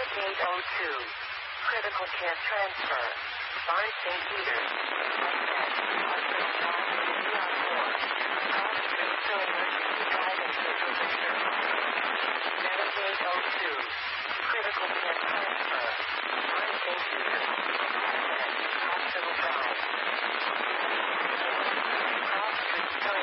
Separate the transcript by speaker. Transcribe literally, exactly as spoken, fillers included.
Speaker 1: eight oh two. Critical care transfer. five Saint Peter's.